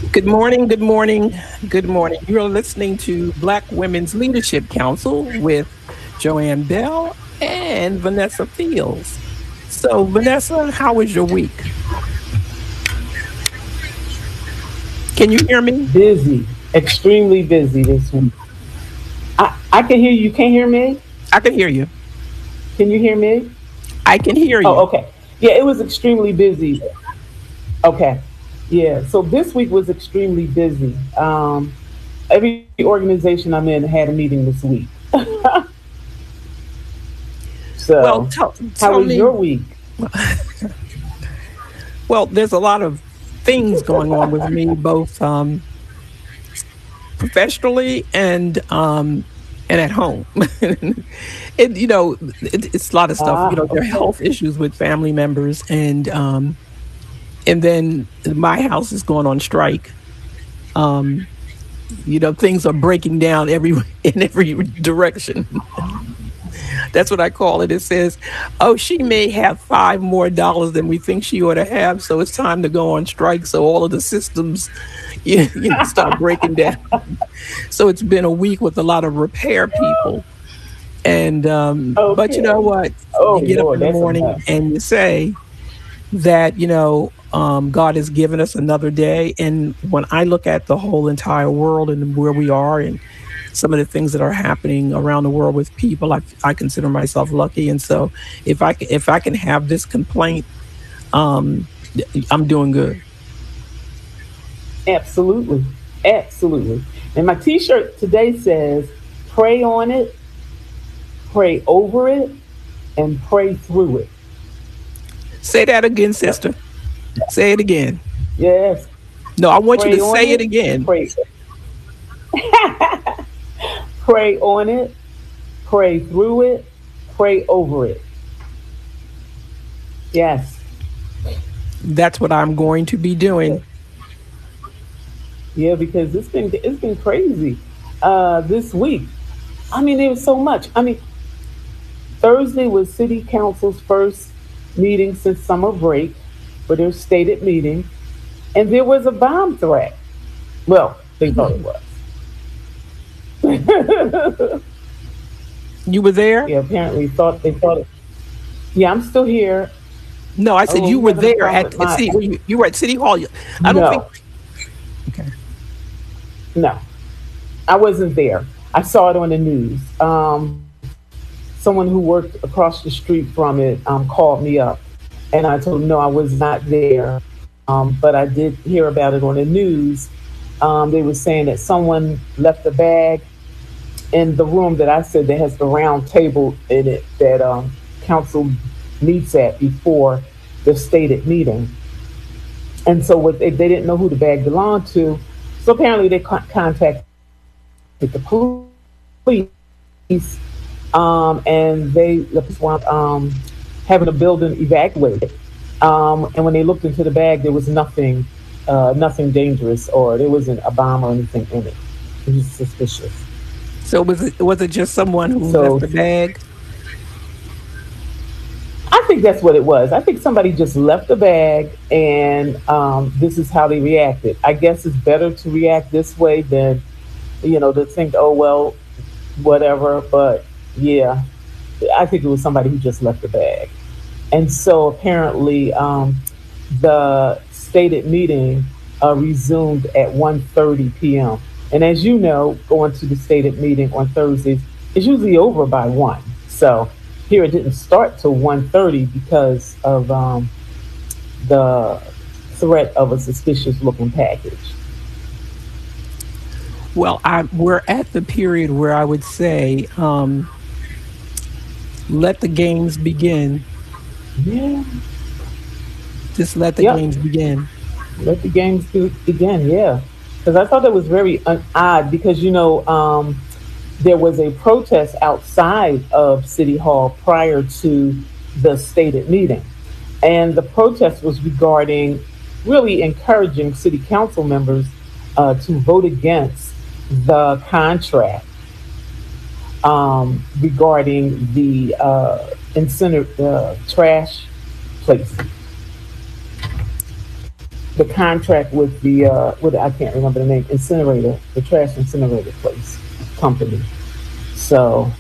Good morning, good morning, good morning. You're listening to Black Women's Leadership Council with Joanne Bell and Vanessa Fields. So, Vanessa, how was your week? Can you hear me? Busy, extremely busy this week. I can hear you. You can't hear me? I can hear you. Can you hear me? I can hear Oh, you. okay. Yeah, it was extremely busy. Okay. Yeah, so this week was extremely busy. Every organization I'm in had a meeting this week. Well, So, how tell was me. your week? Well, there's a lot of things going on with me, both professionally and at home. It's a lot of stuff. There are Okay. health issues with family members, and then my house is going on strike. Things are breaking down every in every direction. That's what I call it. It says, "Oh, she may have $5 more than we think she ought to have, so it's time to go on strike." So all of the systems, start breaking down. So it's been a week with a lot of repair people. And but you know Okay. what? Oh, You get up Lord, in the that's a morning mess. and you say that God has given us another day. And when I look at the whole entire world and where we are and some of the things that are happening around the world with people, I consider myself lucky. And so if I can have this complaint, um, I'm doing good. Absolutely. Absolutely. And my t shirt today says, pray on it, pray over it, and pray through it. Say that again, Yep. sister. Say it again. Yes. No, I want you Pray to on say it it, again. pray, pray on it, pray through it, pray over it. Yes. That's what I'm going to be doing. Yeah, because it's been crazy this week. I mean, there was so much. I mean, Thursday was City Council's first meeting since summer break, for their stated meeting, and there was a bomb threat. Well, they thought it was. You were there? Yeah, apparently thought they thought it. Yeah, I'm still here. No, I said Oh, you we were having a there problem at with my. see you were at City Hall. I don't think. No, Okay. no, I wasn't there. I saw it on the news. Someone who worked across the street from it called me up, and I told him no, I was not there. But I did hear about it on the news. They were saying that someone left a bag in the room that I said that has the round table in it that council meets at before the stated meeting. And so they didn't know who the bag belonged to. So apparently they contacted the police, and the police wound having a building evacuated. And when they looked into the bag, there was nothing dangerous, or there wasn't a bomb or anything in it. It was suspicious. So was it just someone who left So the bag? I think that's what it was. I think somebody just left the bag, and this is how they reacted. I guess it's better to react this way than, to think, oh, well, whatever. But yeah, I think it was somebody who just left the bag. And so apparently, the stated meeting resumed at 1:30 p.m. And as you know, going to the stated meeting on Thursdays is usually over by 1. So here it didn't start till 1:30 because of the threat of a suspicious looking package. Well, we're at the period where I would say, let the games begin. Yeah. Just let the Yep. games begin. Let the games begin. Yeah. Because I thought that was very odd because, there was a protest outside of City Hall prior to the stated meeting. And the protest was regarding really encouraging city council members to vote against the contract regarding the incinerator trash place. the contract with the with I can't remember the name, incinerator, the trash incinerator place company. So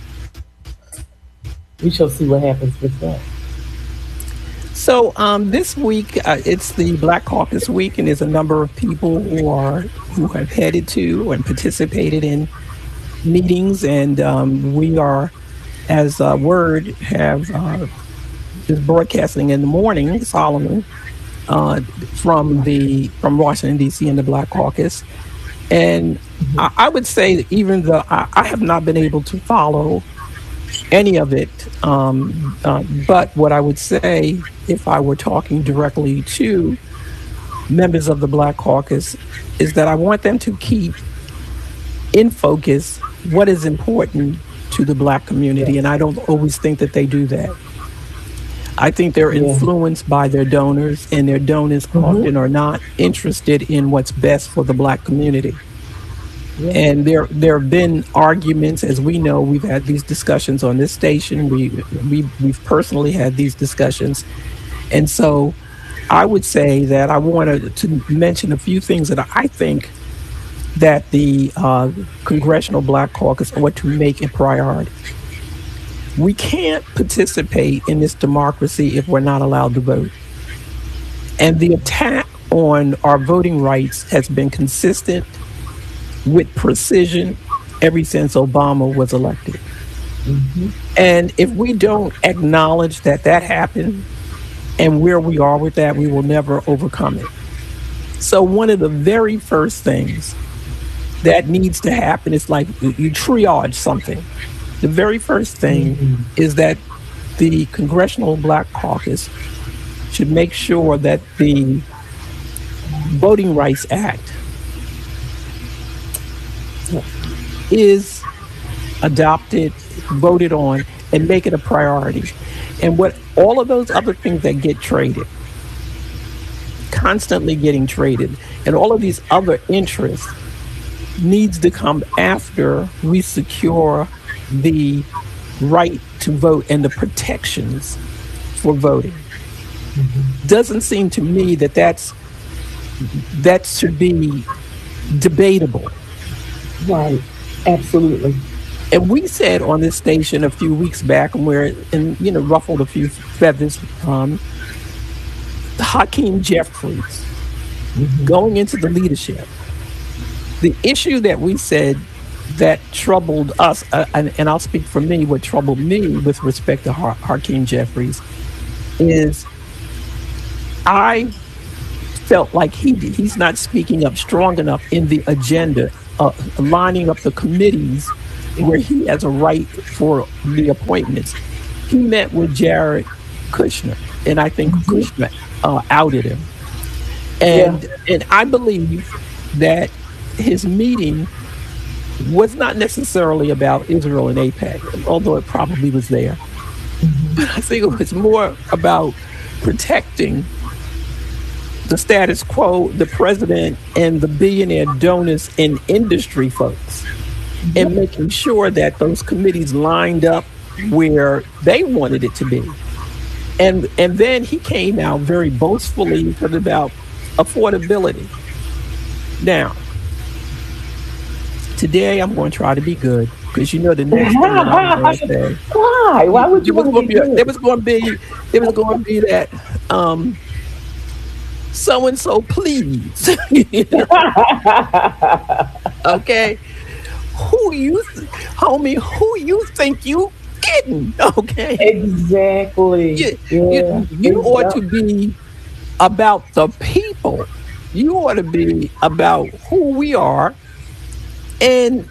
we shall see what happens with that. So this week it's the Black Caucus Week, and there's a number of people who have headed to and participated in meetings, and we are, as Word have is broadcasting in the morning, Solomon, from Washington D.C. and the Black Caucus, and I would say that even though I have not been able to follow any of it, but what I would say, if I were talking directly to members of the Black Caucus, is that I want them to keep in focus what is important to the Black community, and I don't always think that they do that. I think they're influenced by their donors, and their donors often are not interested in what's best for the Black community. And there have been arguments, as we know. We've had these discussions on this station. We've personally had these discussions, and so I would say that I wanted to mention a few things that I think that the Congressional Black Caucus ought to make a priority. We can't participate in this democracy if we're not allowed to vote. And the attack on our voting rights has been consistent with precision ever since Obama was elected. And if we don't acknowledge that that happened and where we are with that, we will never overcome it. So one of the very first things that needs to happen is like you triage something. The very first thing is that the Congressional Black Caucus should make sure that the Voting Rights Act is adopted, voted on, and make it a priority. And what all of those other things that get traded, constantly getting traded, and all of these other interests needs to come after we secure the right to vote and the protections for voting. Doesn't seem to me that that should be debatable. Right, absolutely. And we said on this station a few weeks back, and ruffled a few feathers, Hakeem Jeffries going into the leadership. The issue that we said that troubled us, and I'll speak for me, what troubled me with respect to Hakeem Jeffries is I felt like he's not speaking up strong enough in the agenda, lining up the committees where he has a right for the appointments. He met with Jared Kushner, and I think Kushner outed him. And I believe that his meeting was not necessarily about Israel and AIPAC, although it probably was there. But I think it was more about protecting the status quo, the president, and the billionaire donors and industry folks, and making sure that those committees lined up where they wanted it to be. And then he came out very boastfully about affordability. Now, today I'm going to try to be good, because the next thing that I'm going to say. Why? Why would you want to be good? There was going to be that so and so, please. Okay, who you think you kidding? Okay, exactly. You ought to be about the people. You ought to be about who we are, and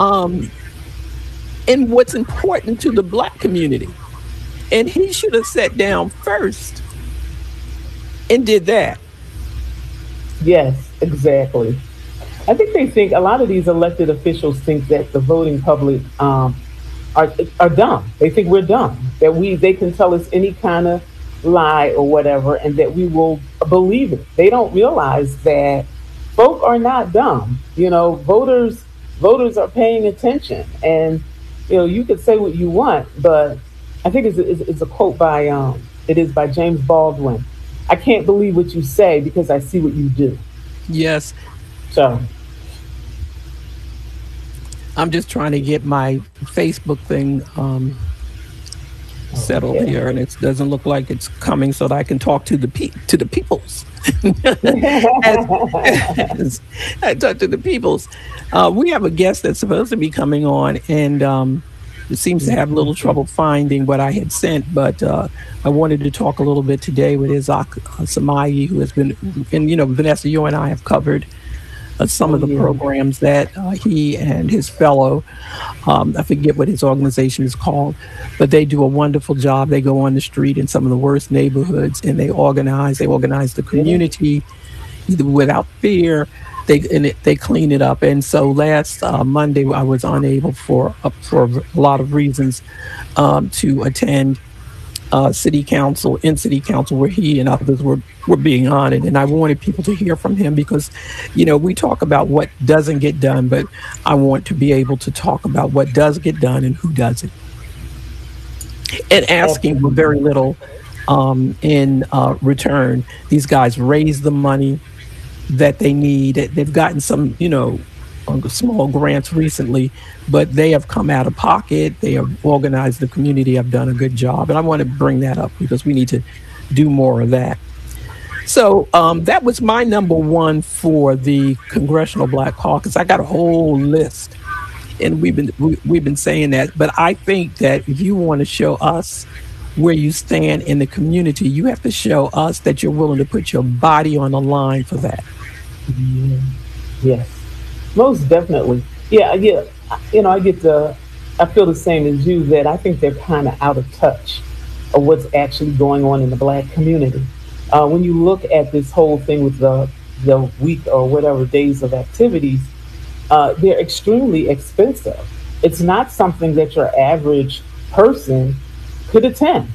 what's important to the Black community. And he should have sat down first and did that. Yes, exactly. I think they think a lot of these elected officials think that the voting public are dumb. They think we're dumb. That they can tell us any kind of lie or whatever, and that we will believe it. They don't realize that folk are not dumb. Voters are paying attention, and you could say what you want, but I think it's a quote by it is by James Baldwin. I can't believe what you say because I see what you do. Yes. So I'm just trying to get my Facebook thing settled here, and it doesn't look like it's coming, so that I can talk to the peoples. I talk to the peoples. We have a guest that's supposed to be coming on, and it seems to have a little trouble finding what I had sent, but I wanted to talk a little bit today with Isaac Samayi, who has been, and Vanessa, you and I have covered some of the programs that he and his fellow, I forget what his organization is called, but they do a wonderful job. They go on the street in some of the worst neighborhoods, and they organize the community without fear. They clean it up. And so last Monday, I was unable for a lot of reasons to attend city council where he and others were being honored, and I wanted people to hear from him because we talk about what doesn't get done, but I want to be able to talk about what does get done and who doesn't, and asking for very little in return. These guys raise the money that they need. They've gotten some small grants recently, but they have come out of pocket. They have organized the community, have done a good job. And I want to bring that up because we need to do more of that. So that was my number one for the Congressional Black Caucus. I got a whole list, and we've been saying that. But I think that if you want to show us where you stand in the community, you have to show us that you're willing to put your body on the line for that. Yes. Most definitely. Yeah. I feel the same as you, that I think they're kind of out of touch of what's actually going on in the Black community. When you look at this whole thing with the week or whatever days of activities, they're extremely expensive. It's not something that your average person could attend.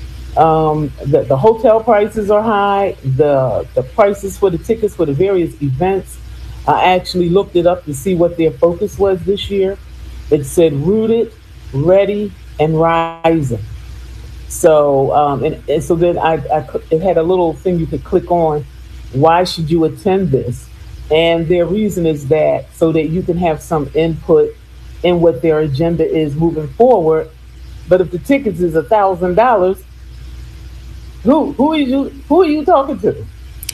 The hotel prices are high. The prices for the tickets for the various events, I actually looked it up to see what their focus was this year. It said rooted, ready, and rising. So and so then it had a little thing you could click on. Why should you attend this? And their reason is that so that you can have some input in what their agenda is moving forward. But if the tickets is $1,000, who are you talking to?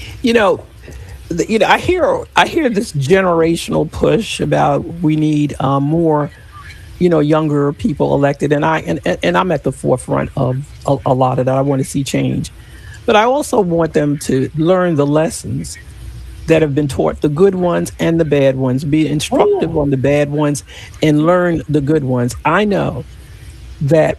I hear this generational push about we need more, younger people elected, and I'm at the forefront of a lot of that. I want to see change, but I also want them to learn the lessons that have been taught, the good ones and the bad ones. Be instructive on the bad ones and learn the good ones. I know that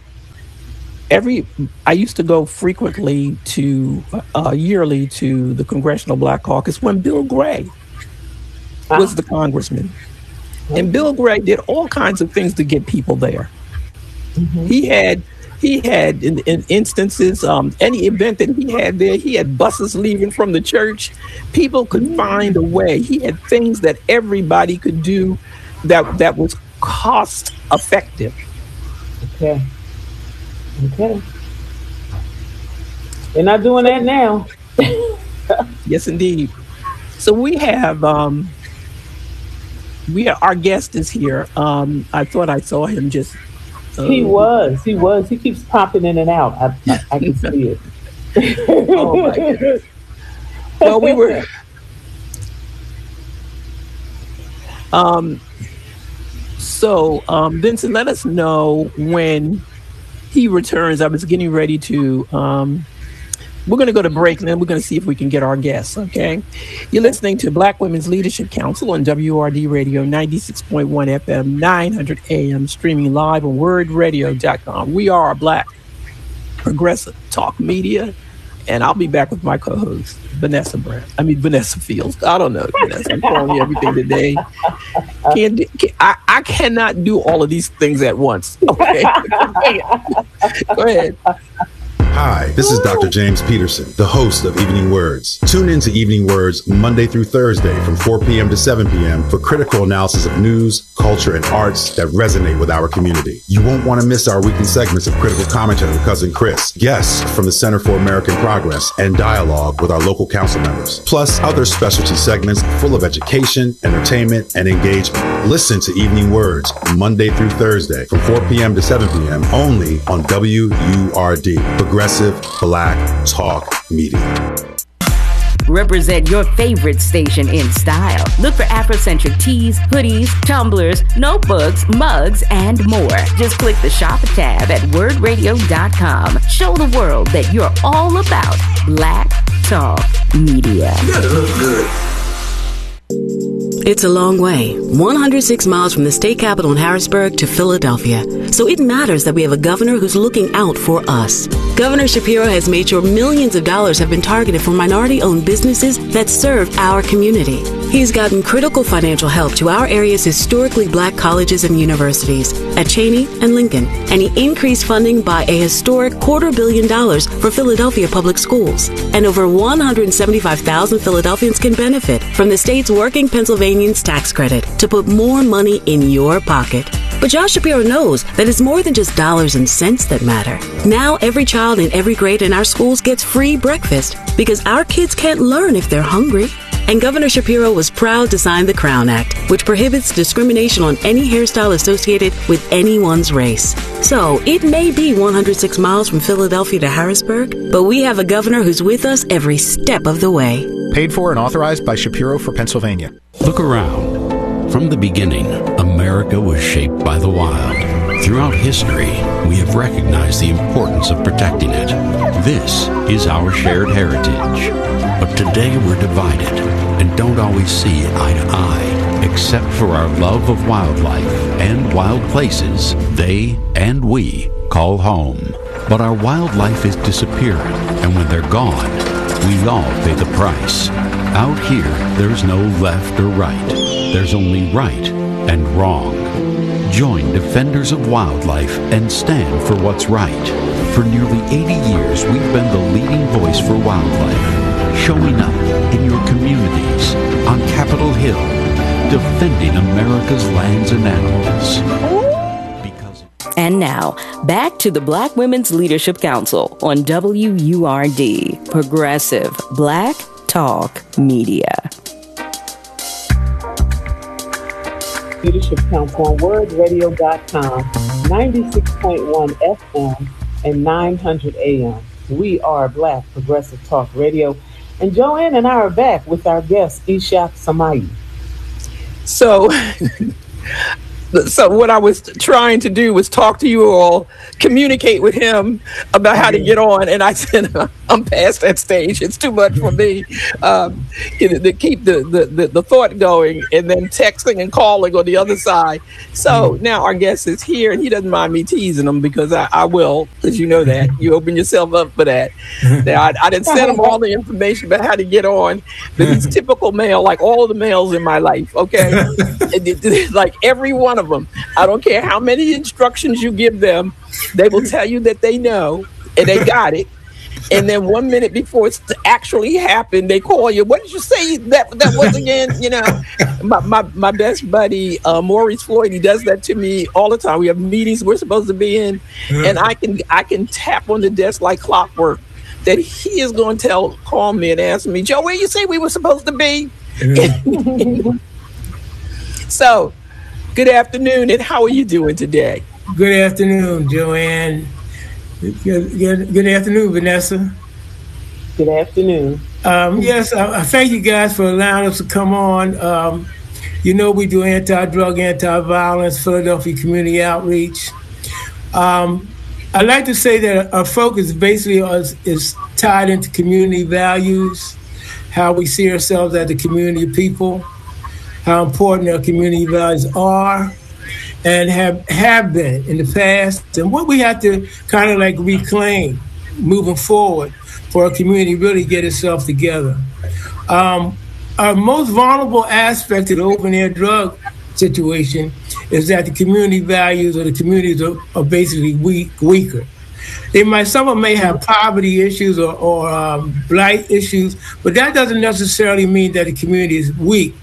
I used to go frequently to yearly to the Congressional Black Caucus when Bill Gray was the congressman. And Bill Gray did all kinds of things to get people there. Mm-hmm. He had in instances, any event that he had there, he had buses leaving from the church. People could find a way. He had things that everybody could do that was cost effective. Okay. They're not doing that now. Yes, indeed. So we have our guest is here. I thought I saw him just. He was. He keeps popping in and out. I can see it. Oh my goodness. Well, we were. So Vincent, let us know when he returns. I was getting ready to. We're going to go to break, and then we're going to see if we can get our guests, okay? You're listening to Black Women's Leadership Council on WRD Radio, 96.1 FM, 900 AM, streaming live on wordradio.com. We are Black Progressive Talk Media, and I'll be back with my co-host, Vanessa Fields. I don't know, Vanessa. I'm calling you everything today. I cannot do all of these things at once, okay? Go ahead. Hi, this is Dr. James Peterson, the host of Evening Words. Tune in to Evening Words Monday through Thursday from 4 p.m. to 7 p.m. for critical analysis of news, culture, and arts that resonate with our community. You won't want to miss our weekly segments of critical commentary with Cousin Chris, guests from the Center for American Progress, and dialogue with our local council members. Plus, other specialty segments full of education, entertainment, and engagement. Listen to Evening Words Monday through Thursday from 4 p.m. to 7 p.m. only on WURD, Progressive Black Talk Media. Represent your favorite station in style. Look for Afrocentric tees, hoodies, tumblers, notebooks, mugs, and more. Just click the shop tab at wordradio.com. Show the world that you're all about Black Talk Media. You gotta look good. It's a long way, 106 miles from the state capital in Harrisburg to Philadelphia. So it matters that we have a governor who's looking out for us. Governor Shapiro has made sure millions of dollars have been targeted for minority-owned businesses that serve our community. He's gotten critical financial help to our area's historically black colleges and universities at Cheney and Lincoln. And he increased funding by a historic $250 million for Philadelphia public schools. And over 175,000 Philadelphians can benefit from the state's Working Pennsylvanians tax credit to put more money in your pocket. But Josh Shapiro knows that it's more than just dollars and cents that matter. Now every child in every grade in our schools gets free breakfast because our kids can't learn if they're hungry. And Governor Shapiro was proud to sign the Crown Act, which prohibits discrimination on any hairstyle associated with anyone's race. So it may be 106 miles from Philadelphia to Harrisburg, but we have a governor who's with us every step of the way. Paid for and authorized by Shapiro for Pennsylvania. Look around. From the beginning, America was shaped by the wild. Throughout history, we have recognized the importance of protecting it. This is our shared heritage. But today we're divided and don't always see eye to eye, except for our love of wildlife and wild places they and we call home. But our wildlife is disappearing, and when they're gone, we all pay the price. Out here, there's no left or right. There's only right and wrong. Join Defenders of Wildlife and stand for what's right. For nearly 80 years, we've been the leading voice for wildlife, showing up in your communities, on Capitol Hill, defending America's lands and animals. And now, back to the Black Women's Leadership Council on WURD, Progressive Black Talk Media. Leadership Council on wordradio.com, 96.1 FM and 900 AM. We are Black Progressive Talk Radio. And Joanne and I are back with our guest, Ishaq Samayi. So what I was trying to do was talk to you all, communicate with him about how to get on, and I said, I'm past that stage. It's too much for me to keep the thought going and then texting and calling on the other side. So now our guest is here, and he doesn't mind me teasing him because I will, because you know that. You open yourself up for that. Now, I didn't send him all the information about how to get on, but he's typical male, like all of the males in my life, okay? Like every one of them. I don't care how many instructions you give them, they will tell you that they know and they got it. And then 1 minute before it's to actually happen, they call you. What did you say that was again? You know, my best buddy, Maurice Floyd, he does that to me all the time. We have meetings we're supposed to be in, and I can tap on the desk like clockwork that he is going to call me and ask me, Joe, where you say we were supposed to be? So, good afternoon, and how are you doing today? Good afternoon, Joanne. Good afternoon, Vanessa. Good afternoon. Yes, I thank you guys for allowing us to come on. You know, we do anti-drug, anti-violence, Philadelphia community outreach. I'd like to say that our focus basically is tied into community values, how we see ourselves as a community of people, how important our community values are and have been in the past, and what we have to kind of like reclaim moving forward for our community to really get itself together. Our most vulnerable aspect of the open air drug situation is that the community values or the communities are basically weaker. Some of them may have poverty issues or blight issues, but that doesn't necessarily mean that the community is weak.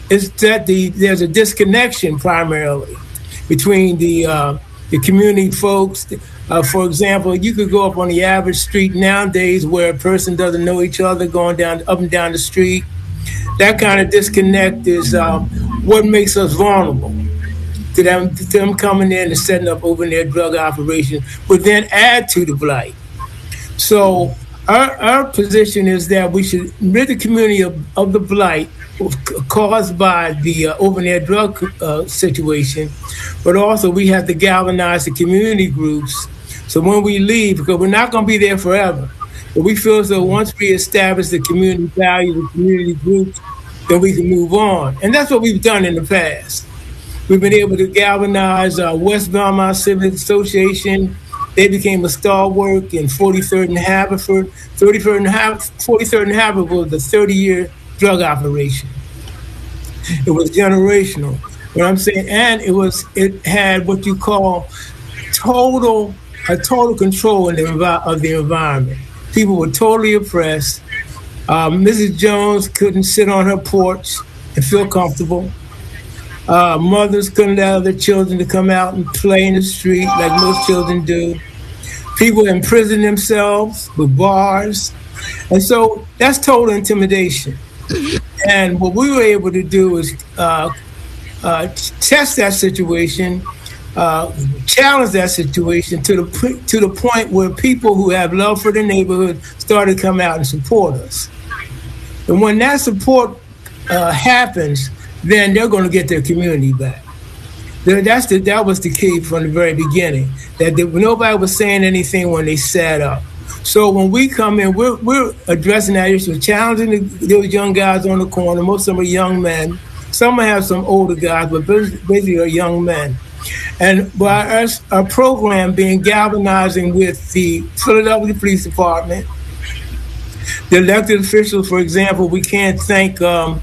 is that there's a disconnection primarily between the community folks. For example, you could go up on the average street nowadays where a person doesn't know each other going up and down the street. That kind of disconnect is what makes us vulnerable to them coming in and setting up open air drug operations, but then add to the blight. So our position is that we should rid the community of the blight caused by the open air drug situation, but also we have to galvanize the community groups. So when we leave, because we're not going to be there forever, but we feel as though once we establish the community value, the community groups, then we can move on. And that's what we've done in the past. We've been able to galvanize West Belmont Civic Association. They became a stalwart in 43rd and Haverford. 43rd and Haverford was a 30-year drug operation. It was generational. What I'm saying, and it had what you call total control of the environment. People were totally oppressed. Mrs. Jones couldn't sit on her porch and feel comfortable. Mothers couldn't allow their children to come out and play in the street like most children do. People imprisoned themselves with bars. And so that's total intimidation. And what we were able to do is test that situation, challenge that situation to the point where people who have love for the neighborhood started to come out and support us. And when that support happens, then they're going to get their community back. That was the key from the very beginning, that nobody was saying anything when they sat up. So when we come in, we're addressing that issue, challenging those young guys on the corner. Most of them are young men. Some have some older guys, but basically are young men. And by us, our program being galvanizing with the Philadelphia Police Department, the elected officials, for example, we can't thank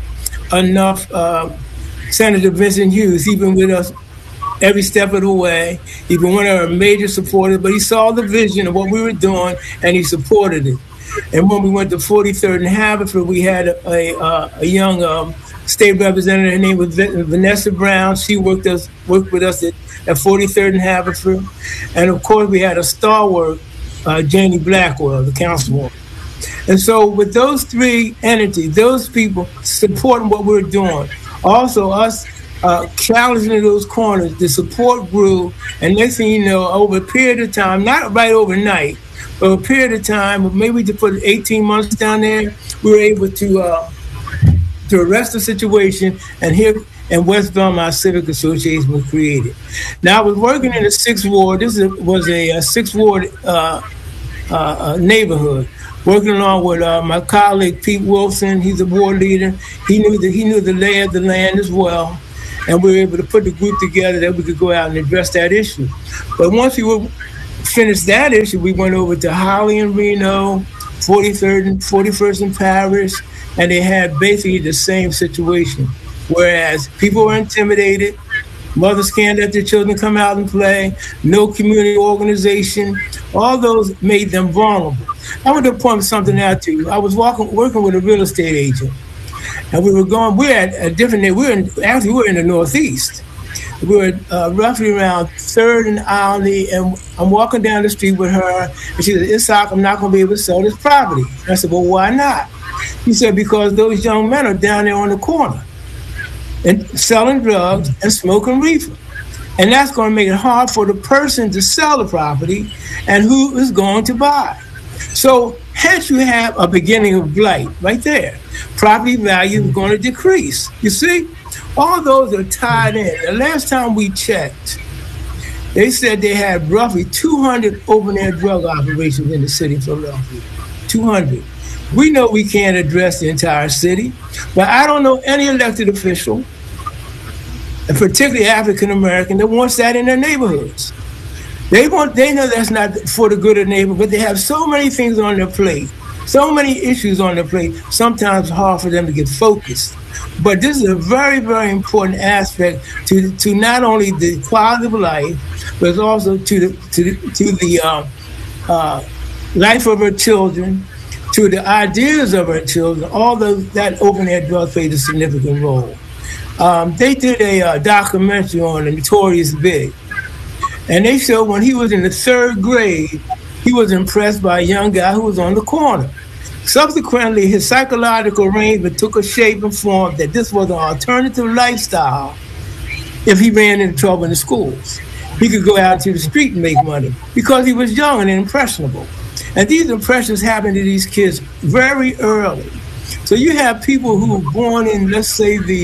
enough Senator Vincent Hughes. He's been with us every step of the way. He's been one of our major supporters, but he saw the vision of what we were doing and he supported it. And when we went to 43rd and Haverford, we had a young state representative. Her name was Vanessa Brown. She worked with us at 43rd and Haverford. And of course, we had a stalwart, Janie Blackwell, the councilwoman. And so with those three entities, those people supporting what we're doing, also us challenging those corners, the support grew. And next thing you know, over a period of time, not right overnight, but a period of time, maybe to put 18 months down there, we were able to arrest the situation, and West Belmont Civic Association was created. Now I was working in the 6th Ward. This was a 6th Ward neighborhood, working along with my colleague Pete Wilson. He's a ward leader. He knew the lay of the land as well, and we were able to put the group together that we could go out and address that issue. But once we finished that issue, we went over to Holly and Reno, 43rd and 41st in Paris, and they had basically the same situation. Whereas people were intimidated, mothers can't let their children come out and play, no community organization, all those made them vulnerable. I want to point something out to you. I was working with a real estate agent, and we're at a different, we're in the Northeast. We were roughly around 3rd and Alley, and I'm walking down the street with her, and she said, "Isaac, I'm not going to be able to sell this property." I said, "Well, why not?" He said, "Because those young men are down there on the corner and selling drugs and smoking reefer. And that's going to make it hard for the person to sell the property and who is going to buy." So hence you have a beginning of blight right there. Property value is going to decrease. You see, all those are tied in. The last time we checked, they said they had roughly 200 open-air drug operations in the city of Philadelphia. 200. We know we can't address the entire city, but I don't know any elected official, and particularly African-American, that wants that in their neighborhoods. They know that's not for the good of the neighborhood, but they have so many things on their plate, so many issues on their plate, sometimes it's hard for them to get focused. But this is a very, very important aspect to not only the quality of life, but also to the life of our children, to the ideas of our children. All that open-air drug plays a significant role. They did a documentary on the Notorious Big. And they showed when he was in the 3rd grade, he was impressed by a young guy who was on the corner. Subsequently, his psychological arrangement took a shape and form that this was an alternative lifestyle if he ran into trouble in the schools. He could go out to the street and make money because he was young and impressionable. And these impressions happened to these kids very early. So you have people who were born in, let's say, the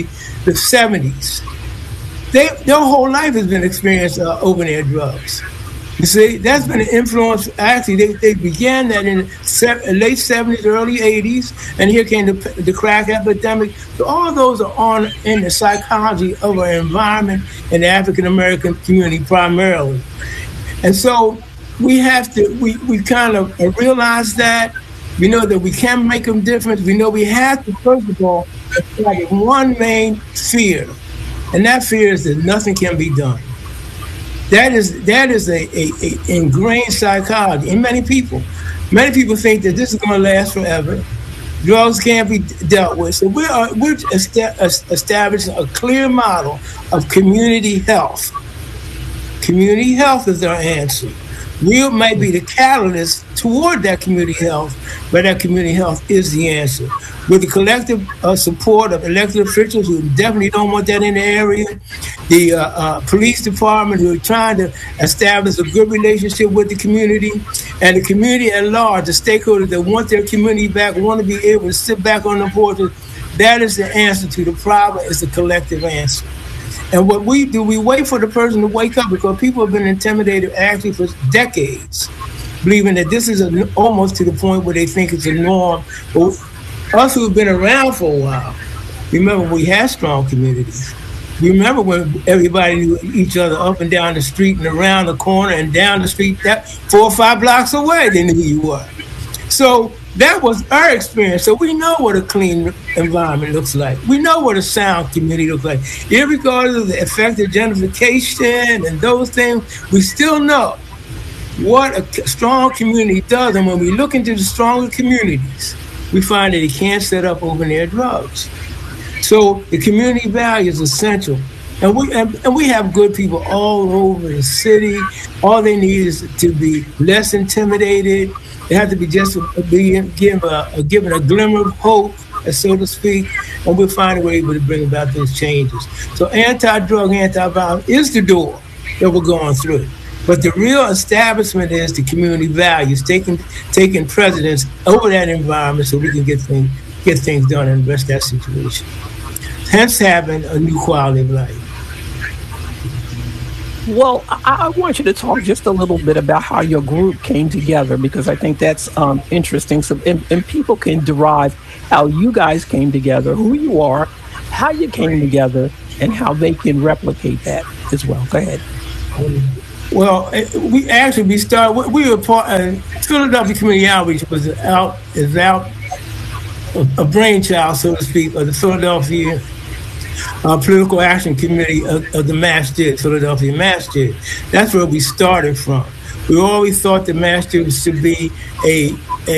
70s. Their whole life has been experienced open-air drugs. You see, that's been an influence. Actually, they began that in the late 70s, early 80s, and here came the crack epidemic. So all of those are on in the psychology of our environment in the African-American community primarily. And so we have to, we kind of realize that. We know that we can make them different. We know we have to, first of all, like one main fear, and that fear is that nothing can be done. That is a ingrained psychology in many people. Many people think that this is going to last forever. Drugs can't be dealt with. So we're establishing a clear model of community health. Community health is our answer. We might be the catalyst toward that community health, but that community health is the answer. With the collective support of elected officials who definitely don't want that in the area, the police department who are trying to establish a good relationship with the community, and the community at large, the stakeholders that want their community back, want to be able to sit back on the porches, that is the answer to the problem, is the collective answer. And what we do, we wait for the person to wake up because people have been intimidated actually for decades, believing that this is almost to the point where they think it's a norm. But us who've been around for a while, remember we had strong communities. Remember when everybody knew each other up and down the street and around the corner and down the street, that 4 or 5 blocks away, they knew who you were. So that was our experience. So we know what a clean environment looks like. We know what a sound community looks like. Irregardless of the effect of gentrification and those things, we still know what a strong community does. And when we look into the stronger communities, we find that it can't set up open-air drugs. So the community value is essential. And we have good people all over the city. All they need is to be less intimidated. They have to be just given a glimmer of hope, so to speak, and we'll find a way to bring about those changes. So anti-drug, anti-violence is the door that we're going through. But the real establishment is the community values, taking precedence over that environment so we can get things done and address that situation. Hence having a new quality of life. Well, I want you to talk just a little bit about how your group came together, because I think that's interesting. So, and people can derive how you guys came together, who you are, how you came together, and how they can replicate that as well. Go ahead. Well, we started. We were part. Philadelphia Community Outreach is out a brainchild, so to speak, of the Philadelphia Political Action Committee of the Masjid, Philadelphia Masjid. That's where we started from. We always thought the Masjid should be a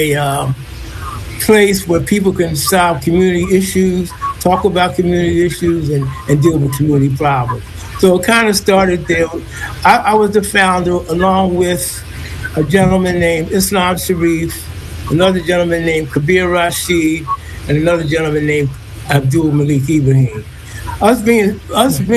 place where people can solve community issues, talk about community issues, and deal with community problems. So it kind of started there. I was the founder, along with a gentleman named Islam Sharif, another gentleman named Kabir Rashid, and another gentleman named Abdul Malik Ibrahim. Us being in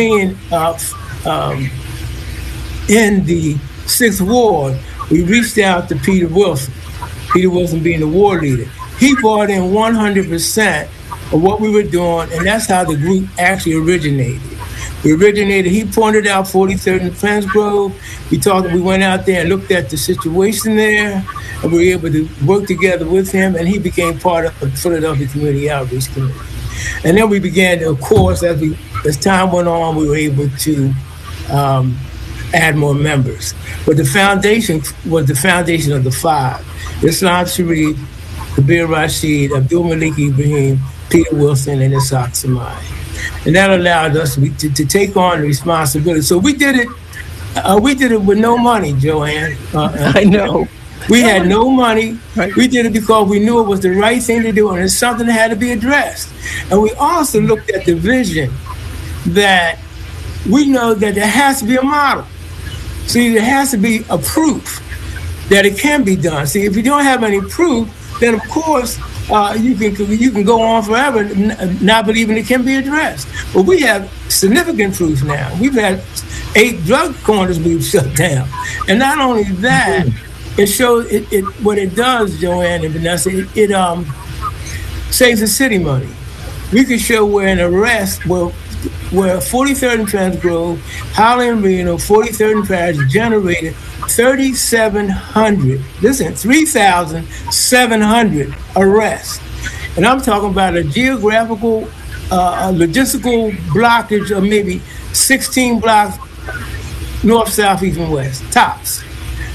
the 6th Ward, we reached out to Peter Wilson. Peter Wilson being the ward leader. He bought in 100% of what we were doing, and that's how the group actually originated. He pointed out 43rd and Prince Grove. We went out there and looked at the situation there, and we were able to work together with him, and he became part of the Philadelphia Community Outreach Committee. And then we began to, of course, as time went on, we were able to add more members. But the foundation was the foundation of the 5. Islam Sharif, Kabir Rashid, Abdul Malik Ibrahim, Peter Wilson, and Isaac Samai. And that allowed us to take on the responsibility. So we did it with no money, Joanne. I know. We had no money. We did it because we knew it was the right thing to do, and it's something that had to be addressed. And we also looked at the vision that we know that there has to be a model. See, there has to be a proof that it can be done. See, if you don't have any proof, then of course you can go on forever not believing it can be addressed. But we have significant proof now. We've had 8 drug corners we've shut down, and not only that, it shows it what it does, Joanne and Vanessa. It saves the city money. We can show where an arrest where 43rd and Trans Grove, Holly and Reno, 43rd and Parish generated 3,700. Listen, 3,700 arrests, and I'm talking about a geographical, logistical blockage of maybe 16 blocks north, south, east, and west. Tops.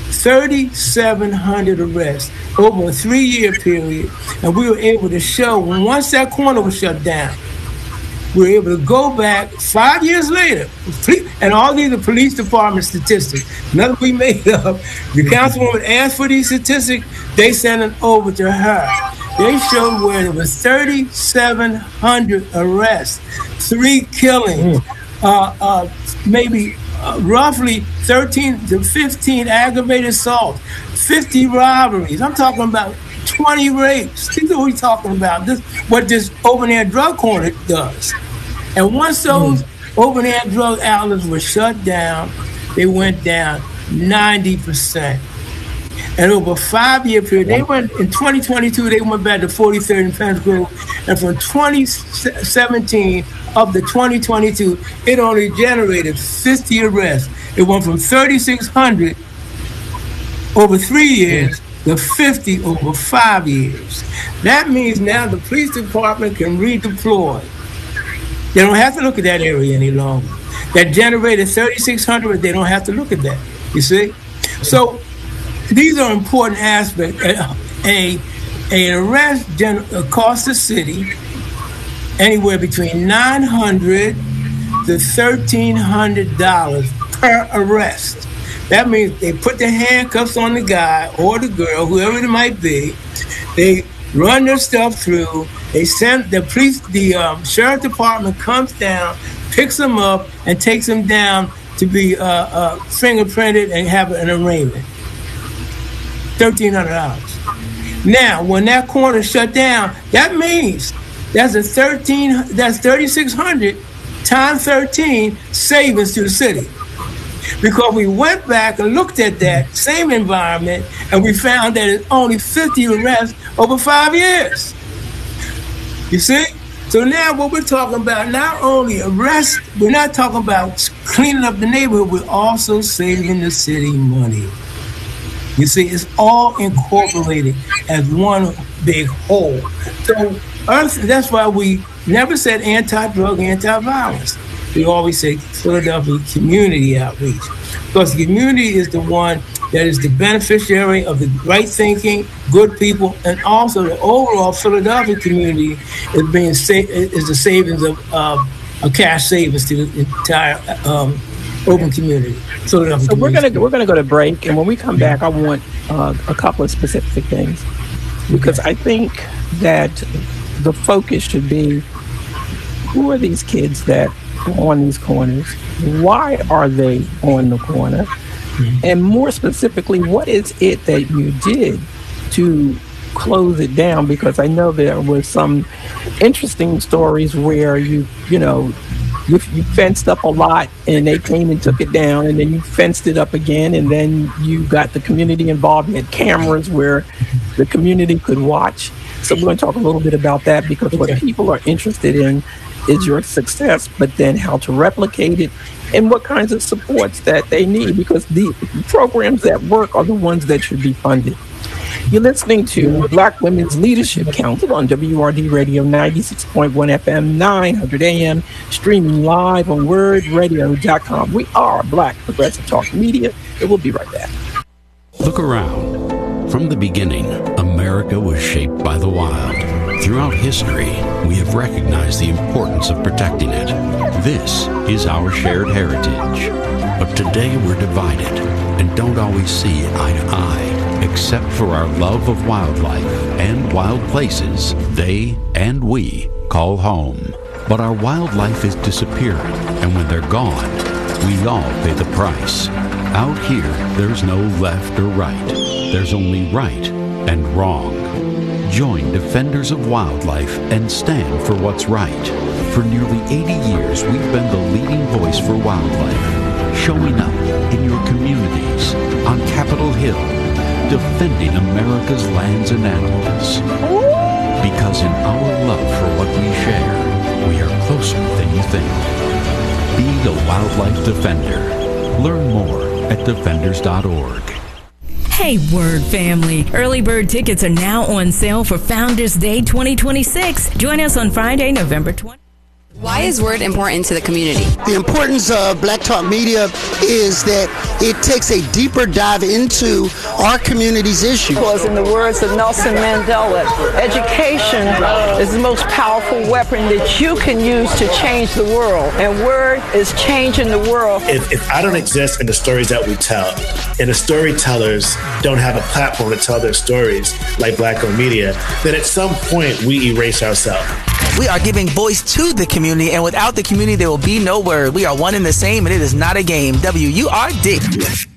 3,700 arrests over a 3-year period, and we were able to show once that corner was shut down, we were able to go back 5 years later, and all these are police department statistics. Nothing we made up. The councilwoman asked for these statistics, they sent it over to her. They showed where there was 3,700 arrests, 3 killings, maybe roughly 13 to 15 aggravated assaults, 50 robberies. I'm talking about 20 rapes. These are what we're talking about. This what this open-air drug corner does. And once those open-air drug outlets were shut down, they went down 90%. And over a 5-year period, they went in 2022. They went back to 43rd and Pence Grove, and from 2017 up to 2022, it only generated 50 arrests. It went from 3,600 over 3 years to 50 over 5 years. That means now the police department can redeploy. They don't have to look at that area any longer. That generated 3,600, they don't have to look at that. You see? So these are important aspects. An arrest costs the city anywhere between $900 to $1,300 per arrest. That means they put the handcuffs on the guy or the girl, whoever it might be. They run their stuff through. They send the police, the sheriff department comes down, picks them up, and takes them down to be fingerprinted and have an arraignment. $1,300. Now, when that corner shut down, that means that's 3,600 times 13 savings to the city. Because we went back and looked at that same environment, and we found that it's only 50 arrests over 5 years. You see? So now what we're talking about, not only arrests, we're not talking about cleaning up the neighborhood, we're also saving the city money. You see, it's all incorporated as one big whole. So that's why we never said anti-drug, anti-violence. We always say Philadelphia community outreach, because the community is the one that is the beneficiary of the right thinking, good people, and also the overall Philadelphia community is the savings of cash savings to the entire open community. So we're gonna go to break, and when we come back, I want a couple of specific things, because I think that the focus should be: who are these kids that are on these corners? Why are they on the corner? And more specifically, what is it that you did to close it down? Because I know there was some interesting stories where you fenced up a lot and they came and took it down, and then you fenced it up again, and then you got the community involved. You had cameras where the community could watch. So we're going to talk a little bit about that, because what people are interested in is your success, but then how to replicate it and what kinds of supports that they need, because the programs that work are the ones that should be funded. You're listening to Black Women's Leadership Council on WRD Radio 96.1 FM, 900 AM, streaming live on wordradio.com. We are Black Progressive Talk Media, and we'll be right back. Look around. From the beginning, America was shaped by the wild. Throughout history, we have recognized the importance of protecting it. This is our shared heritage. But today we're divided and don't always see eye to eye, except for our love of wildlife and wild places they and we call home. But our wildlife is disappearing, and when they're gone, we all pay the price. Out here, there's no left or right. There's only right and wrong. Join Defenders of Wildlife and stand for what's right. For nearly 80 years, we've been the leading voice for wildlife, showing up in your communities, on Capitol Hill, defending America's lands and animals. Because in our love for what we share, we are closer than you think. Be a wildlife defender. Learn more at defenders.org. Hey, Word family. Early bird tickets are now on sale for Founders Day 2026. Join us on Friday, November 20th. Why is Word important to the community? The importance of Black Talk Media is that it takes a deeper dive into our community's issues. Because in the words of Nelson Mandela, education is the most powerful weapon that you can use to change the world. And Word is changing the world. If I don't exist in the stories that we tell, and the storytellers don't have a platform to tell their stories like Black-owned media, then at some point we erase ourselves. We are giving voice to the community, and without the community, there will be no Word. We are one and the same, and it is not a game. WURD.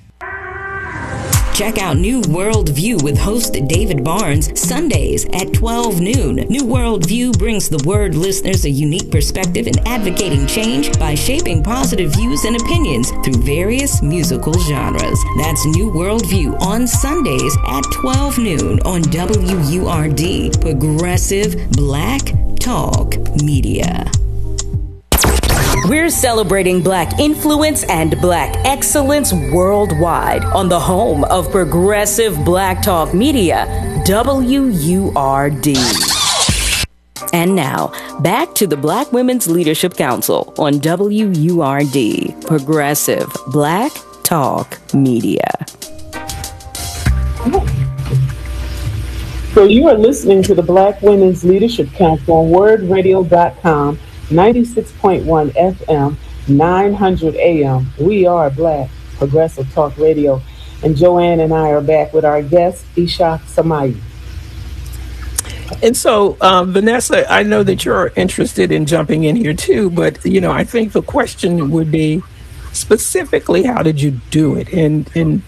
Check out New World View with host David Barnes, Sundays at 12 noon. New World View brings the Word listeners a unique perspective in advocating change by shaping positive views and opinions through various musical genres. That's New World View on Sundays at 12 noon on WURD, Progressive Black Talk Media. We're celebrating Black influence and Black excellence worldwide on the home of Progressive Black Talk Media, WURD. And now, back to the Black Women's Leadership Council on WURD, Progressive Black Talk Media. So you are listening to the Black Women's Leadership Council on wordradio.com, 96.1 FM, 900 AM. We are Black Progressive Talk Radio. And Joanne and I are back with our guest, Ishaq Samayi. And so, Vanessa, I know that you're interested in jumping in here too, but, I think the question would be specifically, how did you do it? And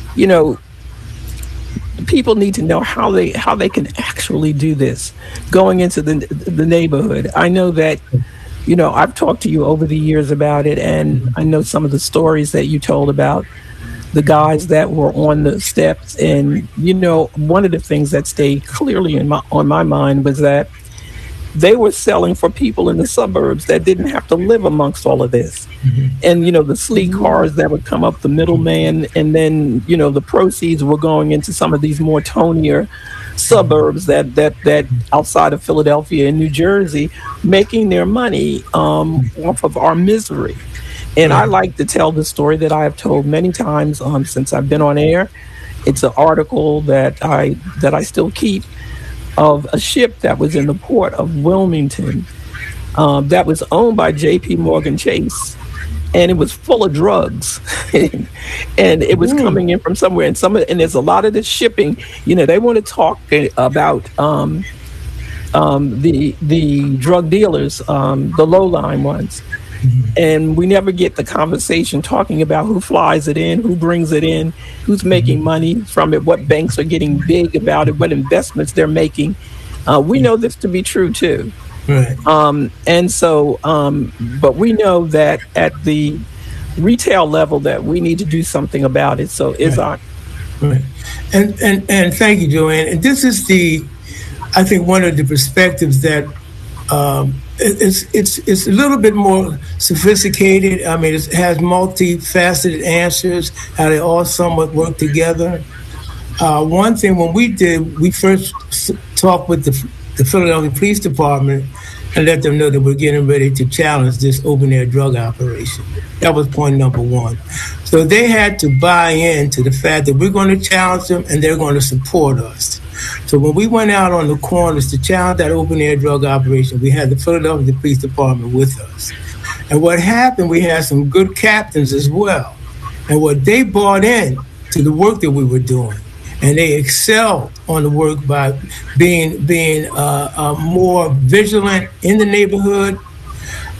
people need to know how they can actually do this going into the neighborhood. I know that, I've talked to you over the years about it, and I know some of the stories that you told about the guys that were on the steps. And, one of the things that stayed clearly on my mind was that they were selling for people in the suburbs that didn't have to live amongst all of this. Mm-hmm. And, the sleek cars that would come up the middleman, and then, the proceeds were going into some of these more tonier suburbs that outside of Philadelphia and New Jersey, making their money off of our misery. And I like to tell the story that I have told many times since I've been on air. It's an article that I still keep, of a ship that was in the port of Wilmington that was owned by J.P. Morgan Chase, and it was full of drugs, and it was coming in from somewhere. And there's a lot of this shipping. They want to talk about the drug dealers, the low-line ones. And we never get the conversation talking about who flies it in, who brings it in, who's making money from it, what banks are getting big about it, what investments they're making. We know this to be true too. Right. But we know that at the retail level that we need to do something about it. So Ishaq. Right. And thank you, Joanne. And this is I think one of the perspectives that it's a little bit more sophisticated. I mean, it has multifaceted answers, how they all somewhat work together. One thing, when we first talked with the Philadelphia Police Department and let them know that we're getting ready to challenge this open-air drug operation. That was point number one. So they had to buy into the fact that we're going to challenge them and they're going to support us. So when we went out on the corners to challenge that open-air drug operation, we had the Philadelphia Police Department with us. And what happened, we had some good captains as well. And what they bought in to the work that we were doing, and they excelled on the work by being more vigilant in the neighborhood,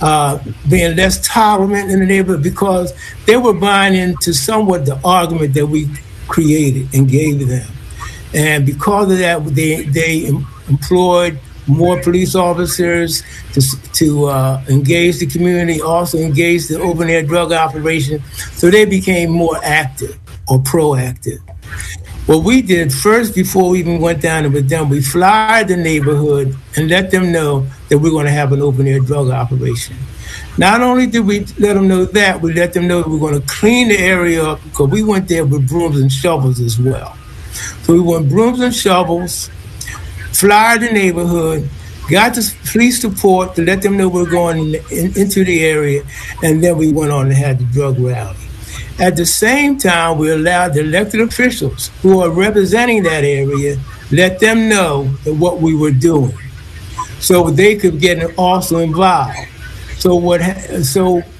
being less tolerant in the neighborhood, because they were buying into somewhat the argument that we created and gave them. And because of that, they employed more police officers to engage the community, also engage the open-air drug operation. So they became more active or proactive. What we did first, before we even went down with them, we flyered the neighborhood and let them know that we're going to have an open-air drug operation. Not only did we let them know that, we let them know that we're going to clean the area up, because we went there with brooms and shovels as well. So we went brooms and shovels, flyered the neighborhood, got the police support to let them know we're going into the area, and then we went on and had the drug rally. At the same time, we allowed the elected officials who are representing that area, let them know that what we were doing, so they could get also involved. So as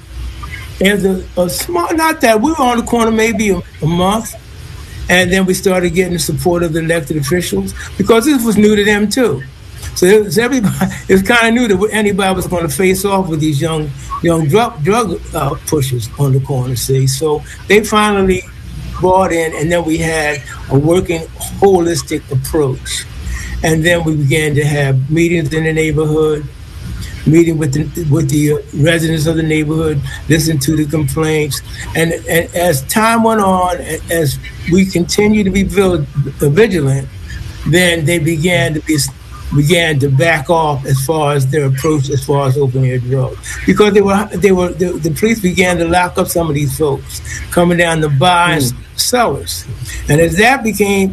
a small, not that, we were on the corner maybe a month, and then we started getting the support of the elected officials, because this was new to them too. So it was kind of new that anybody was going to face off with these young drug pushers on the corner, see. So they finally brought in, and then we had a working holistic approach. And then we began to have meetings in the neighborhood, meeting with the residents of the neighborhood, listen to the complaints. And as time went on, as we continued to be vigilant, then they began to back off as far as their approach as far as open air drugs, because the police began to lock up some of these folks coming down the bars and sellers. And as that became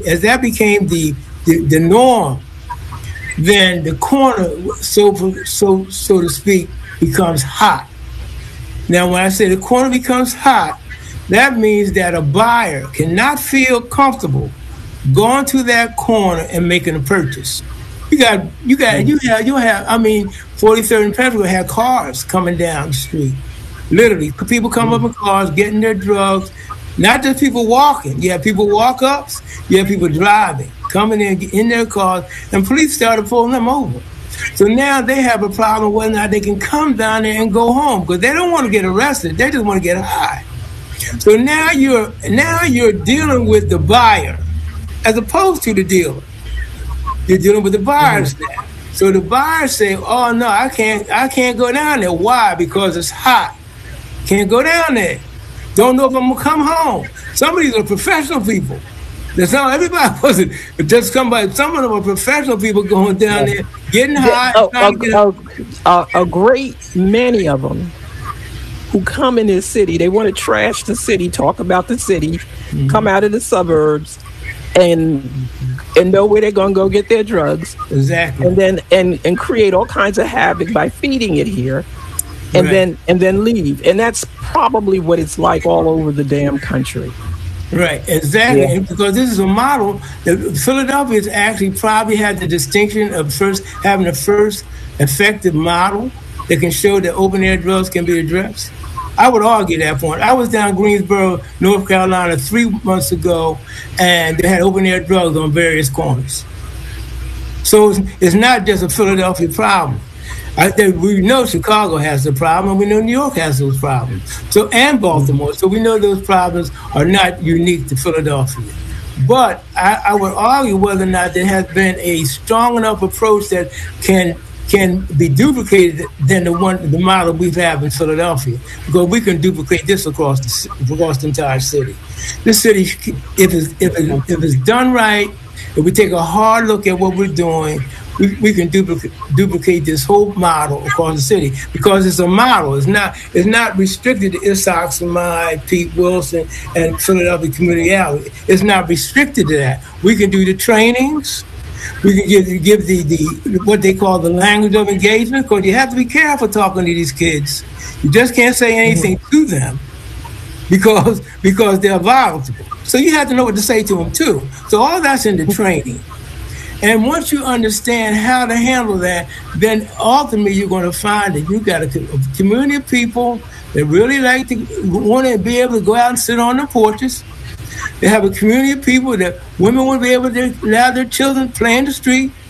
the norm, then the corner, so to speak, becomes hot. Now, when I say the corner becomes hot, that means that a buyer cannot feel comfortable going to that corner and making a purchase. You have. I mean, 43rd and Pennsylvania had cars coming down the street. Literally, people come up in cars, getting their drugs. Not just people walking. You have people walk-ups. You have people driving, coming in their cars, and police started pulling them over. So now they have a problem whether or not they can come down there and go home, because they don't want to get arrested. They just want to get high. So now you're dealing with the buyer as opposed to the dealer. You're dealing with the buyers now. So the buyers say, "Oh no, I can't go down there. Why? Because it's hot. Can't go down there. Don't know if I'm gonna come home." Some of these are professional people. That's not everybody wasn't just somebody. Some of them are professional people going down there, getting high. A great many of them who come in this city, they want to trash the city, talk about the city, come out of the suburbs, and know where they're going to go get their drugs. Exactly. And then and create all kinds of havoc by feeding it here, and then leave. And that's probably what it's like all over the damn country. Right, exactly. Yeah. Because this is a model that Philadelphia has actually probably had the distinction of having the first effective model that can show that open air drugs can be addressed. I would argue that point. I was down in Greensboro, North Carolina 3 months ago, and they had open air drugs on various corners. So it's not just a Philadelphia problem. We know Chicago has the problem, and we know New York has those problems. And Baltimore. So we know those problems are not unique to Philadelphia. But I would argue whether or not there has been a strong enough approach that can be duplicated than the model we have in Philadelphia, because we can duplicate this across the entire city. This city, if it's done right, if we take a hard look at what we're doing, we can duplicate this whole model across the city, because it's a model. It's not restricted to Issac-Samai, Pete Wilson, and Philadelphia Community Outreach. It's not restricted to that. We can do the trainings. We can give the what they call the language of engagement, because you have to be careful talking to these kids. You just can't say anything to them because they're volatile. So you have to know what to say to them too. So all that's in the training. And once you understand how to handle that, then ultimately you're going to find that you got a community of people that really want to be able to go out and sit on the porches. They have a community of people that women will be able to allow their children play in the street,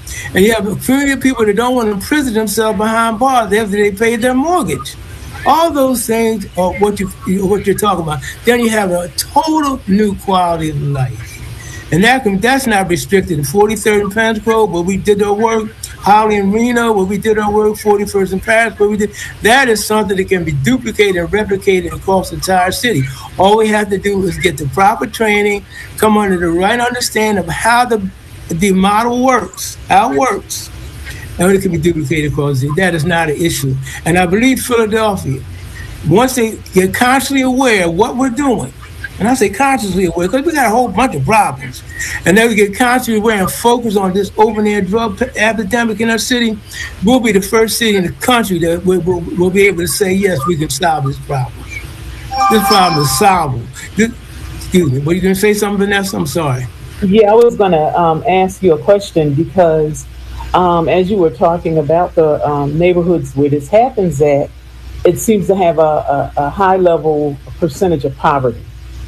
And you have a community of people that don't want to imprison themselves behind bars after they paid their mortgage. All those things are what you're talking about. Then you have a total new quality of life. And that's not restricted to 43rd and Pines Grove, where we did our work, Holly and Reno, where we did our work, 41st and Paris, where we did. That is something that can be duplicated and replicated across the entire city. All we have to do is get the proper training, come under the right understanding of how the model works, how it works, and it can be duplicated across the city. That is not an issue. And I believe Philadelphia, once they get consciously aware of what we're doing, and I say consciously aware because we got a whole bunch of problems, and then we get consciously aware and focus on this open-air drug epidemic in our city, we'll be the first city in the country that will be able to say, yes, we can solve this problem. This problem is solvable. Excuse me, were you going to say something, Vanessa? I'm sorry. Yeah, I was going to ask you a question because as you were talking about the neighborhoods where this happens at, it seems to have a high level percentage of poverty.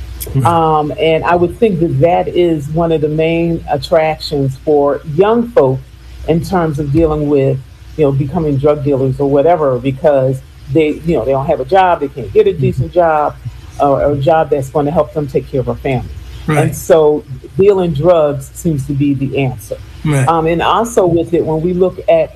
And I would think that is one of the main attractions for young folk in terms of dealing with, becoming drug dealers or whatever, because they don't have a job, they can't get a decent job or a job that's going to help them take care of a family. Right. And so dealing drugs seems to be the answer. Right. And also with it, when we look at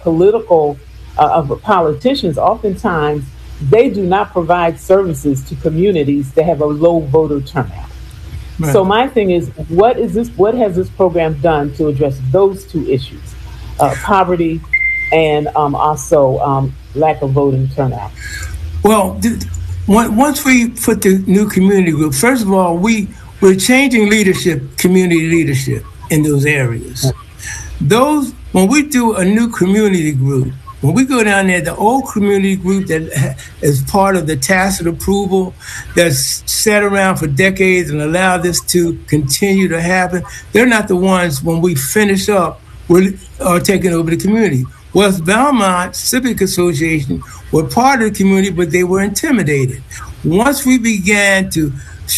politicians, oftentimes they do not provide services to communities that have a low voter turnout. Right. So my thing is, what has this program done to address those two issues, poverty and also lack of voting turnout? Well, once we put the new community group, first of all, we're changing community leadership in those areas. When we do a new community group, when we go down there, the old community group that is part of the tacit approval that's sat around for decades and allowed this to continue to happen, they're not the ones when we finish up are taking over the community. West Belmont Civic Association were part of the community, but they were intimidated. Once we began to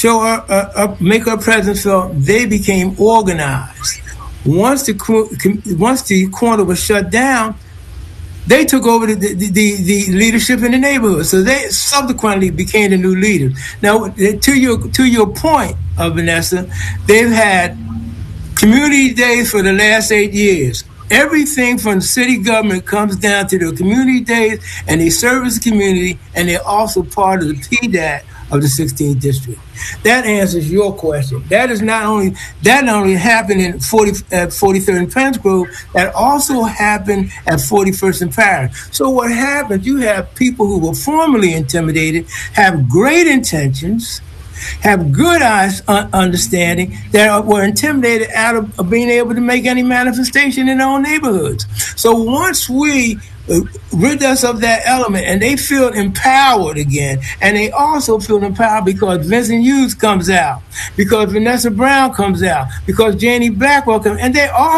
make our presence felt, they became organized. Once the corner was shut down, they took over the leadership in the neighborhood. So they subsequently became the new leaders. Now, to your point, Vanessa, they've had community days for the last 8 years. Everything from city government comes down to the community days, and they service the community, and they're also part of the PDAT of the 16th district. That answers your question. That not only happened at 43rd and Pines Grove, that also happened at 41st and Paris. So what happens, you have people who were formerly intimidated, have great intentions, have good understanding, that were intimidated out of being able to make any manifestation in their own neighborhoods. So once we rid us of that element, and they feel empowered again, and they also feel empowered because Vincent Hughes comes out, because Vanessa Brown comes out, because Janie Blackwell comes, and they all